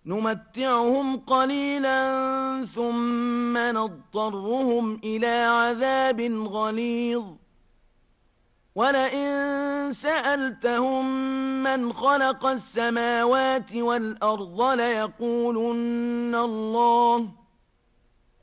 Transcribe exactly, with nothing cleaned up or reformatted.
نمتعهم قليلا ثم نضطرهم إلى عذاب غليظ ولئن سألتهم من خلق السماوات والأرض ليقولن الله